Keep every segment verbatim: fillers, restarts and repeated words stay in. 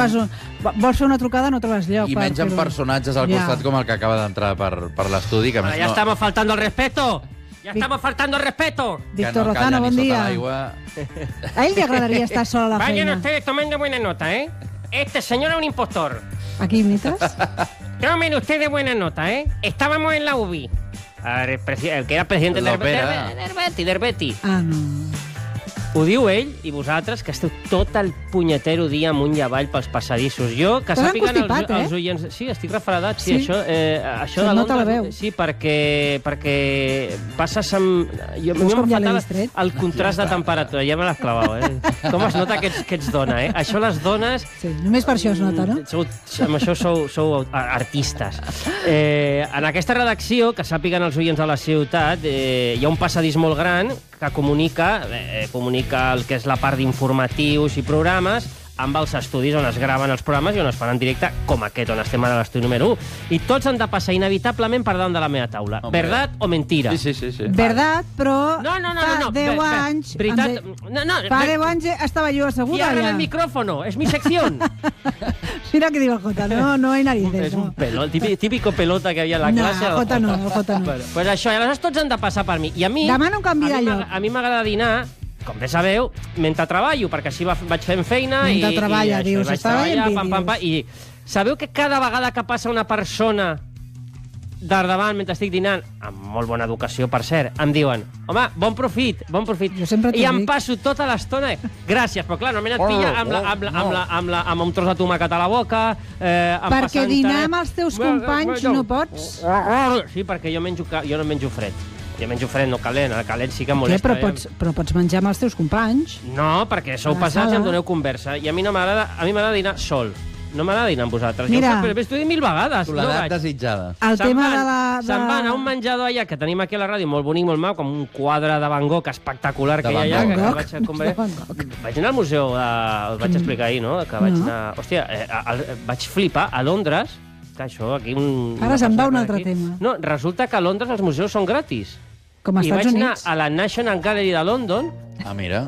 trobes un... Vols fer una trucada, no trobes lloc. I menys amb personatges al costat com el que acaba d'entrar per, per l'estudi. Que ja estamos faltando el respeto. Ya estamos faltando el respeto. Víctor Lozano, bon dia. A él le agradaría estar solo a la Vayan feina. ustedes tomando buena nota, ¿eh? Este señor es un impostor. ¿Aquí imitas? Tomen ustedes buena nota, ¿eh? Estábamos en la U B I. A ver, el, el que era presidente de Derbeti, Derbeti. Ah, no. Ho diu ell i vosaltres, que esteu tot el punyetero dia amunt i avall pels passadissos. Jo, que T'has sàpiguen els, encostipat, eh? els oients... Sí, estic refredat, sí, Sí. això... Eh, això Se't de nota la Londres... veu. Sí, perquè, perquè passes amb... Jo, Veus jo com ja l'he m'ha distret? el contrast de temperatura, ja me l'has clavat, eh? Com es nota que ets, que ets dona, eh? Això les dones... Sí, només per això es nota, no? Sou, amb això sou, sou artistes. Eh, en aquesta redacció, que sàpiguen els oients de la ciutat, eh, hi ha un passadís molt gran que comunica, eh, comunica el que és la part d'informatius i programes amb els estudis on es graven els programes i on es fan en directe, com aquest, on estem ara a l'estudi número u. I tots han de passar inevitablement per davant de la meva taula. Home. Verdad o mentira? Sí, sí, sí. sí. Verdad, però No, no, no, fa no, no. deu Ve- ve- anys... veritat- em de- no, no, fa ve- deu anys estava jo asseguda Cierra allà. el micrófono, es mi sección. Mira que digo Jota, no, no hay narices. És un No. pelota, típico, típico pelota que havia a la No, classe. Jota no, Jota no. Bueno, pues això, i aleshores tots han de passar per mi. I a mi... Demana un canvi a de mi lloc. m'agrada- A mi m'agrada dinar, com bé sabeu, mentre treballo, perquè així va, vaig fent feina Mentre i... treballa, i això, dius, i vaig està veient treballar, pam, pam, pam, vídeos. i sabeu que cada vegada que passa una persona de davant mentre estic dinant, amb molt bona educació, per cert, em diuen, home, bon profit, bon profit. Jo sempre t'ho I em dic. passo tota l'estona, gràcies, però clar, normalment et pilla amb, la, amb, la, amb, la, amb, la, amb un tros de tomàquet a la boca, eh, em Perquè passant- dinar amb els teus companys no pots. Sí, perquè jo, menjo, ca- jo no menjo fred. Jo menjo fred, no calent. El calent sí que Què, molesta. però eh? pots, però pots menjar amb els teus companys. No, perquè sou A la pesats i sala. em doneu conversa. I a mi no m'agrada, a mi m'agrada dinar sol. No m'agrada dinar amb vosaltres. Mira. Jo, però t'ho he dit mil vegades. Soledat no vaig. desitjada. El Se'n tema van, de la... De... Se'n van a un menjador allà que tenim aquí a la ràdio, molt bonic, molt mau, com un quadre de Van Gogh espectacular De que hi ha Van allà. Gogh? Que, que Van vaig, Gogh? com De Van Gogh. vaig anar al museu, de, us vaig explicar ahir, no? Que vaig No. anar... Hòstia, eh, a, a, vaig flipar a Londres, que això, aquí un... Ara se'n va un una altre aquí. tema. No, resulta que a Londres els museus són gratis. Com a I Estats vaig anar Units. a la National Gallery de London, Ah, mira.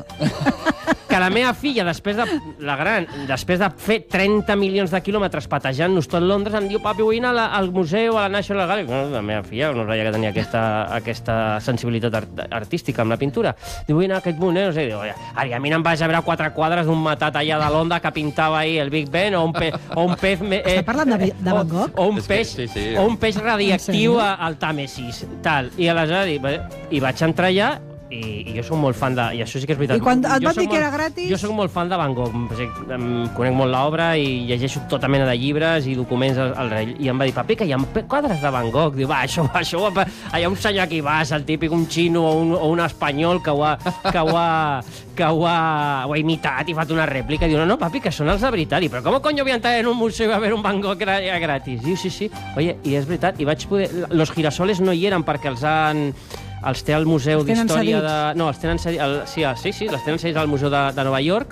que la meva filla, després de, la gran, després de fer trenta milions de quilòmetres patejant-nos tot Londres, em diu, papi, vull anar a la, al museu, a la National Gallery. No, la meva filla no veia que tenia aquesta, aquesta sensibilitat art, artística amb la pintura. Diu, vull anar a aquest museu, no sé. Diu, ara, a mi no em vaig a veure quatre quadres d'un matat allà de Londres que pintava ahir el Big Ben o un, pe, o un pez... Me, Està parlant de, de Van Gogh? O, o, un És que peix, sí, sí. o un peix radiactiu En sèrio? a- al Tàmesis, tal. I aleshores i, i vaig entrar allà i, i jo sóc molt fan de... I això sí que és veritat. I quan et Jo van sóc dir que molt- era gratis? Jo sóc molt fan de Van Gogh. O sigui, em conec molt l'obra i llegeixo tota mena de llibres i documents al, al rei. I em va dir, papi, que hi ha quadres de Van Gogh. Diu, va, això, això ho ha, hi ha un senyor aquí, vas, el típic, un xino o un, o un espanyol que ho ha, que ho ha, que ho ha, ho ha imitat i fa una rèplica. Diu, no, no, papi, que són els de veritat. I, però com coño voy a entrar en un museu a veure un Van Gogh que era gratis? Diu, sí, sí. Oye, i és veritat, i vaig poder... Los girasoles no hi eren perquè els han... Els té al Museu Els tenen d'Història de... cedits. No, els tenen cedits... El... Sí, el... sí, sí, els tenen cedits al Museu de, de Nova York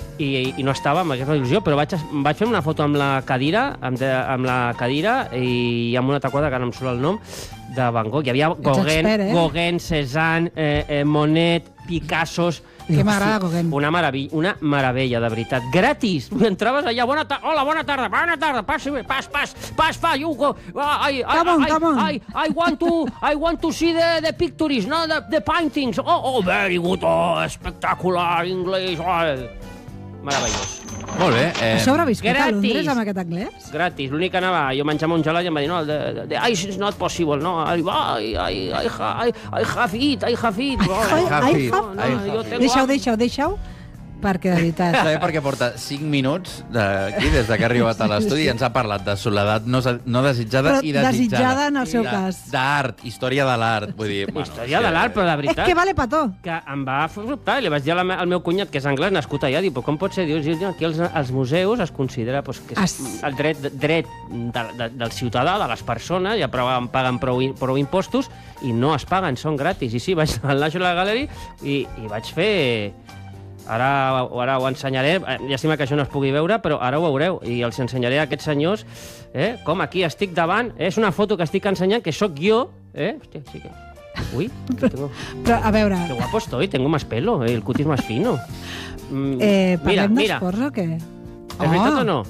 i, i no estava amb aquesta il·lusió, però vaig, vaig fer una foto amb la cadira, amb, de, amb la cadira i amb una taquada que no em surt el nom, de Van Gogh. Hi havia Gauguin, expert, eh? Gauguin, Cézanne, eh, eh, Monet, Picassos... Que m'agrada Gauguin. Una meravella, una meravella, de veritat. Gratis! Entraves allà, bona tarda, hola, bona tarda, bona tarda, passi bé, pas, pas, pas, fa, you go, I, I, Come on, I, come on. I, I want to, I want to see the, the pictures, no, the, the paintings. Oh, oh, very good, oh, espectacular, English, oh. Meravellós. Molt bé. Eh, Això haurà viscut a gratis. Londres amb aquest anglès? Gratis. L'únic que anava, jo menjava un gelat i em va dir, no, the, the, the ice is not possible, no, I, I, I, I, I, I have it, I have it. No, Ai, have ai, it, fa- no, ai, jo have tengo Deixa-ho, hambre. deixa-ho, deixa-ho, perquè de veritat... Sabeu perquè porta cinc minuts d'aquí, des de que ha arribat a l'estudi, i ens ha parlat de soledat no, no desitjada Però i desitjada. desitjada en el seu De- cas. D'art, història de l'art. Vull dir, bueno, Història és de que- l'art, però de És veritat... que vale pató. que em va sobtar, i li vaig dir al me- al meu cunyat, que és anglès, nascut allà, diu, però com pot ser? Diu, diu, aquí els, els museus es considera pues, que és Es- el dret, dret de, de, del ciutadà, de les persones, ja paguen, paguen prou, prou impostos, i no es paguen, són gratis. I sí, vaig al National Gallery i, i vaig fer... Ara, ara ho ensenyaré, llàstima que això no es pugui veure, però ara ho veureu, i els ensenyaré a aquests senyors, eh, com aquí estic davant, eh, és una foto que estic ensenyant, que sóc jo, eh, hòstia, sí que... Ui, que tengo... Però, a veure, Qué guapo estoy, tengo más pelo, el cutis más fino. Mm, eh, mira, parlem mira, d'esports o què? és veritat o no?